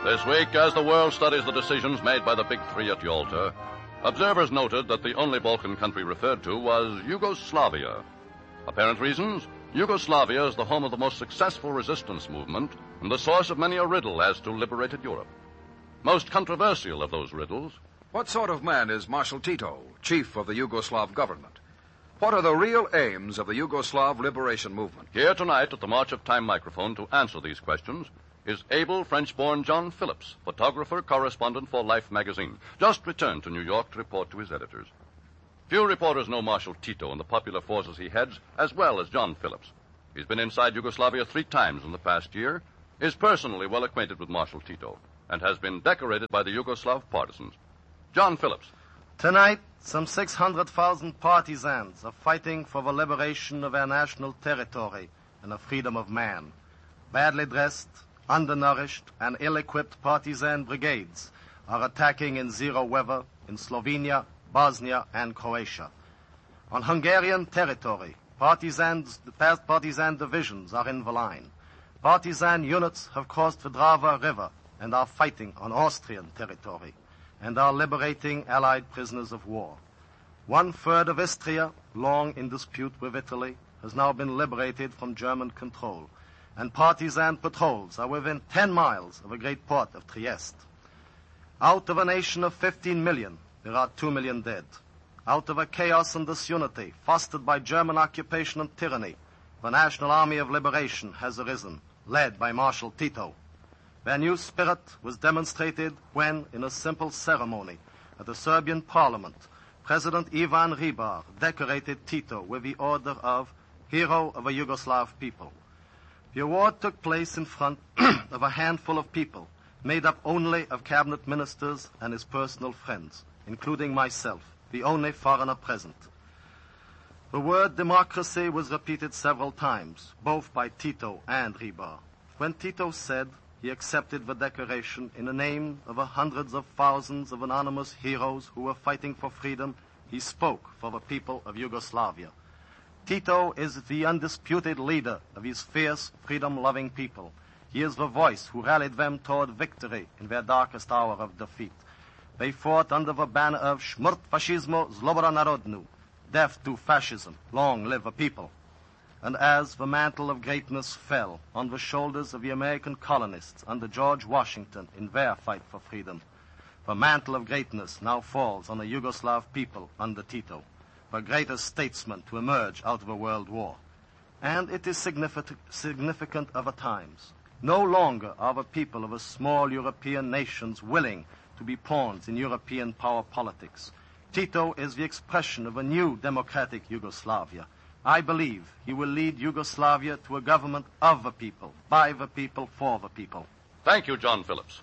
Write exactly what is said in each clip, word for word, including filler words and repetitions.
This week, as the world studies the decisions made by the Big Three at Yalta, observers noted that the only Balkan country referred to was Yugoslavia. Apparent reasons? Yugoslavia is the home of the most successful resistance movement and the source of many a riddle as to liberated Europe. Most controversial of those riddles. What sort of man is Marshal Tito, chief of the Yugoslav government? What are the real aims of the Yugoslav liberation movement? Here tonight at the March of Time microphone to answer these questions is able French-born John Phillips, photographer, correspondent for Life magazine, just returned to New York to report to his editors. Few reporters know Marshal Tito and the popular forces he heads as well as John Phillips. He's been inside Yugoslavia three times in the past year, is personally well acquainted with Marshal Tito, and has been decorated by the Yugoslav partisans. John Phillips. Tonight, some six hundred thousand partisans are fighting for the liberation of their national territory and the freedom of man. Badly dressed, undernourished, and ill-equipped partisan brigades are attacking in zero weather in Slovenia, Bosnia, and Croatia. On Hungarian territory, partisans, past partisan divisions are in the line. Partisan units have crossed the Drava River and are fighting on Austrian territory and are liberating Allied prisoners of war. One-third of Istria, long in dispute with Italy, has now been liberated from German control, and partisan patrols are within ten miles of the great port of Trieste. Out of a nation of fifteen million, there are two million dead. Out of a chaos and disunity fostered by German occupation and tyranny, the National Army of Liberation has arisen, led by Marshal Tito. Their new spirit was demonstrated when, in a simple ceremony at the Serbian parliament, President Ivan Ribar decorated Tito with the order of Hero of a Yugoslav people. The award took place in front of a handful of people, made up only of cabinet ministers and his personal friends, including myself, the only foreigner present. The word democracy was repeated several times, both by Tito and Ribar. When Tito said he accepted the decoration in the name of the hundreds of thousands of anonymous heroes who were fighting for freedom, he spoke for the people of Yugoslavia. Tito is the undisputed leader of his fierce, freedom-loving people. He is the voice who rallied them toward victory in their darkest hour of defeat. They fought under the banner of Smrt fascismu, Sloboda narodnu, death to fascism, long live the people. And as the mantle of greatness fell on the shoulders of the American colonists under George Washington in their fight for freedom, the mantle of greatness now falls on the Yugoslav people under Tito, the greatest statesman to emerge out of a world war. And it is significant, significant of the times. No longer are the people of the small European nations willing to be pawns in European power politics. Tito is the expression of a new democratic Yugoslavia. I believe he will lead Yugoslavia to a government of the people, by the people, for the people. Thank you, John Phillips.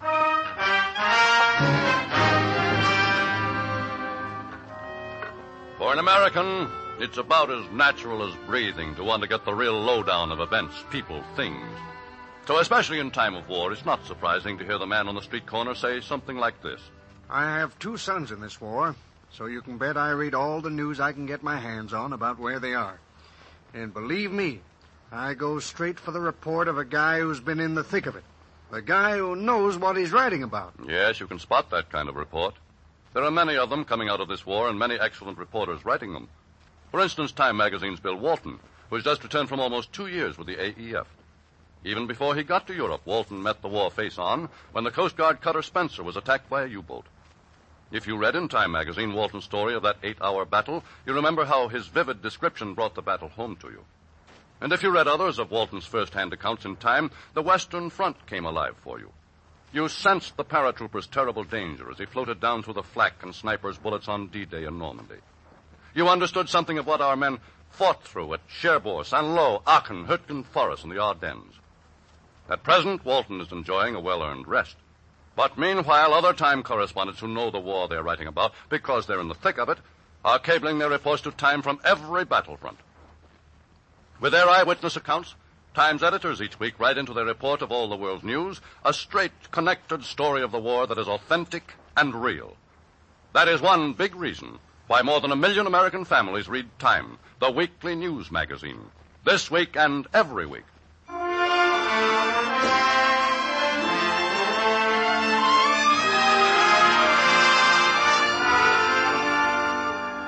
For an American, it's about as natural as breathing to want to get the real lowdown of events, people, things. So especially in time of war, it's not surprising to hear the man on the street corner say something like this. I have two sons in this war, so you can bet I read all the news I can get my hands on about where they are. And believe me, I go straight for the report of a guy who's been in the thick of it. The guy who knows what he's writing about. Yes, you can spot that kind of report. There are many of them coming out of this war and many excellent reporters writing them. For instance, Time magazine's Bill Walton, who has just returned from almost two years with the A E F. Even before he got to Europe, Walton met the war face-on when the Coast Guard cutter Spencer was attacked by a U-boat. If you read in Time magazine Walton's story of that eight-hour battle, you remember how his vivid description brought the battle home to you. And if you read others of Walton's first-hand accounts in Time, the Western Front came alive for you. You sensed the paratrooper's terrible danger as he floated down through the flak and snipers' bullets on D-Day in Normandy. You understood something of what our men fought through at Cherbourg, Saint-Lô, Aachen, Hürtgen Forest, and the Ardennes. At present, Walton is enjoying a well-earned rest. But meanwhile, other Time correspondents who know the war they're writing about, because they're in the thick of it, are cabling their reports to Time from every battlefront. With their eyewitness accounts, Time's editors each week write into their report of all the world's news a straight, connected story of the war that is authentic and real. That is one big reason why more than a million American families read Time, the weekly news magazine, this week and every week.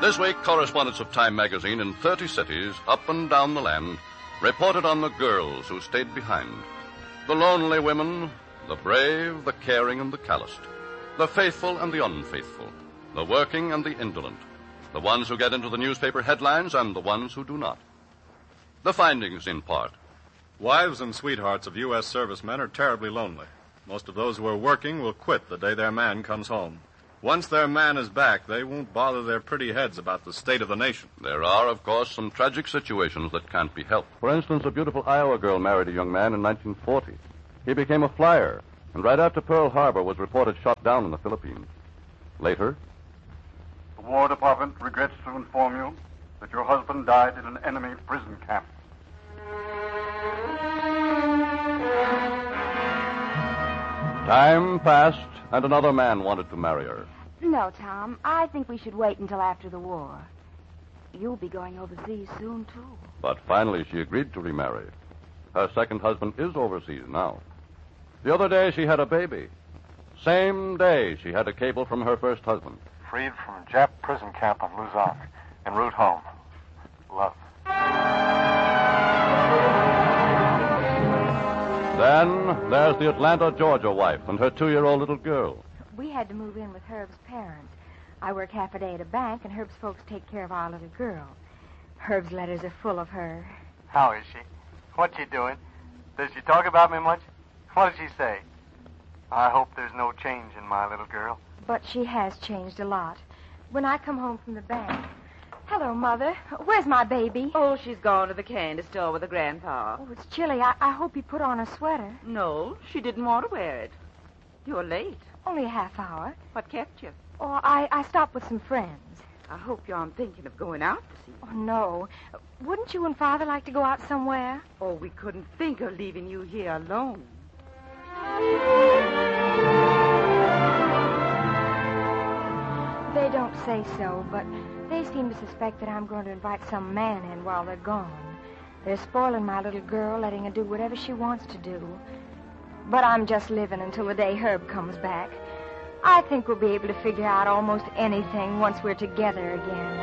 This week, correspondents of Time magazine in thirty cities, up and down the land, reported on the girls who stayed behind. The lonely women, the brave, the caring, and the calloused. The faithful and the unfaithful. The working and the indolent. The ones who get into the newspaper headlines and the ones who do not. The findings, in part. Wives and sweethearts of U S servicemen are terribly lonely. Most of those who are working will quit the day their man comes home. Once their man is back, they won't bother their pretty heads about the state of the nation. There are, of course, some tragic situations that can't be helped. For instance, a beautiful Iowa girl married a young man in nineteen forty. He became a flyer, and right after Pearl Harbor was reported shot down in the Philippines. Later, the War Department regrets to inform you that your husband died in an enemy prison camp. Time passed, and another man wanted to marry her. No, Tom. I think we should wait until after the war. You'll be going overseas soon, too. But finally she agreed to remarry. Her second husband is overseas now. The other day she had a baby. Same day she had a cable from her first husband. Freed from Jap prison camp of Luzon, en route home. Love. Then there's the Atlanta, Georgia wife and her two-year-old little girl. We had to move in with Herb's parents. I work half a day at a bank, and Herb's folks take care of our little girl. Herb's letters are full of her. How is she? What's she doing? Does she talk about me much? What does she say? I hope there's no change in my little girl. But she has changed a lot. When I come home from the bank... Hello, Mother. Where's my baby? Oh, she's gone to the candy store with her grandpa. Oh, it's chilly. I, I hope you put on a sweater. No, she didn't want to wear it. You're late. Only a half hour. What kept you? Oh, I, I stopped with some friends. I hope you aren't thinking of going out this evening. Oh, no. Wouldn't you and Father like to go out somewhere? Oh, we couldn't think of leaving you here alone. They don't say so, but they seem to suspect that I'm going to invite some man in while they're gone. They're spoiling my little girl, letting her do whatever she wants to do. But I'm just living until the day Herb comes back. I think we'll be able to figure out almost anything once we're together again.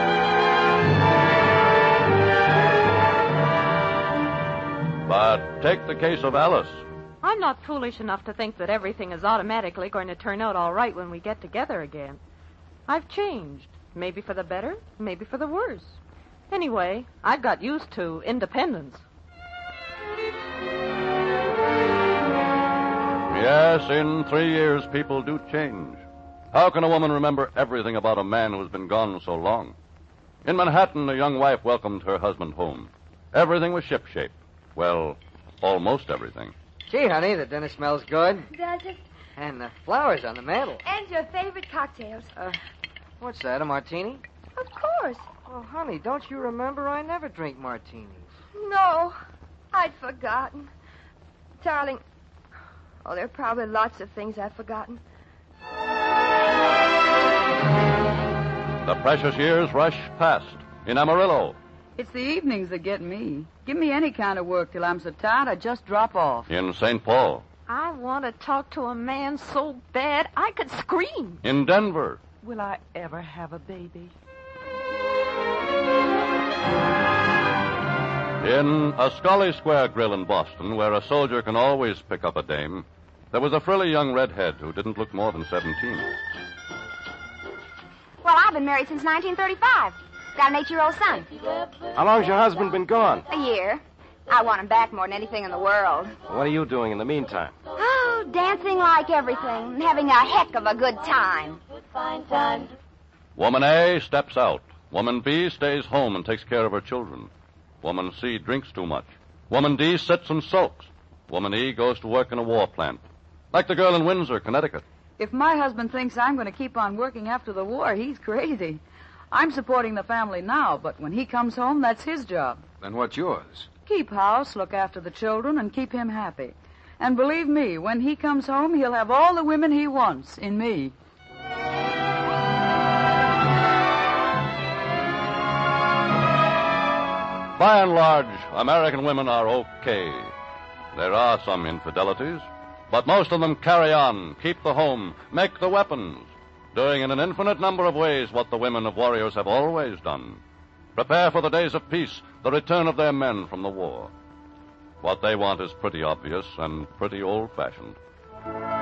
But take the case of Alice. I'm not foolish enough to think that everything is automatically going to turn out all right when we get together again. I've changed. Maybe for the better, maybe for the worse. Anyway, I've got used to independence. Yes, in three years, people do change. How can a woman remember everything about a man who has been gone so long? In Manhattan, a young wife welcomed her husband home. Everything was shipshape. Well, almost everything. Gee, honey, the dinner smells good. Does it? And the flowers on the mantel. And your favorite cocktails. Uh, what's that, a martini? Of course. Oh, honey, don't you remember? I never drink martinis. No, I'd forgotten. Darling, oh, there are probably lots of things I've forgotten. The precious years rush past. In Amarillo. It's the evenings that get me. Give me any kind of work till I'm so tired I just drop off. In Saint Paul. I want to talk to a man so bad I could scream. In Denver. Will I ever have a baby? In a Scully Square grill in Boston, where a soldier can always pick up a dame, there was a frilly young redhead who didn't look more than seventeen. Well, I've been married since nineteen thirty-five. Got an eight-year-old son. How long's your husband been gone? A year. I want him back more than anything in the world. What are you doing in the meantime? Oh, dancing like everything, and having a heck of a good time. Woman A steps out. Woman B stays home and takes care of her children. Woman C drinks too much. Woman D sits and sulks. Woman E goes to work in a war plant. Like the girl in Windsor, Connecticut. If my husband thinks I'm going to keep on working after the war, he's crazy. I'm supporting the family now, but when he comes home, that's his job. Then what's yours? Keep house, look after the children, and keep him happy. And believe me, when he comes home, he'll have all the women he wants in me. By and large, American women are okay. There are some infidelities, but most of them carry on, keep the home, make the weapons. doing in an infinite number of ways what the women of Warriors have always done. Prepare for the days of peace, the return of their men from the war. What they want is pretty obvious and pretty old-fashioned.